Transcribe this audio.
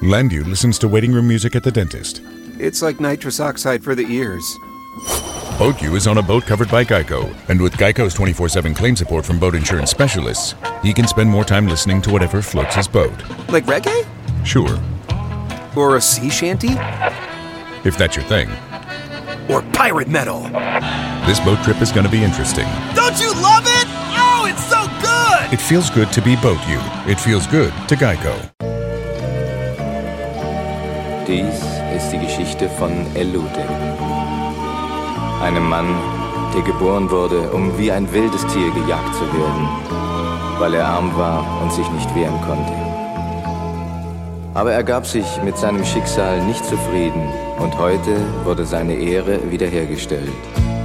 Landu listens to waiting room music at the dentist. It's like nitrous oxide for the ears. BoatU is on a boat covered by Geico, and with Geico's 24/7 claim support from boat insurance specialists, he can spend more time listening to whatever floats his boat. Like reggae? Sure. Or a sea shanty? If that's your thing. Or pirate metal? This boat trip is going to be interesting. Don't you love it? Oh, it's so good! It feels good to be BoatU. It feels good to Geico. Dies ist die Geschichte von Eludin. Einem Mann, der geboren wurde, um wie ein wildes Tier gejagt zu werden, weil er arm war und sich nicht wehren konnte. Aber er gab sich mit seinem Schicksal nicht zufrieden und heute wurde seine Ehre wiederhergestellt.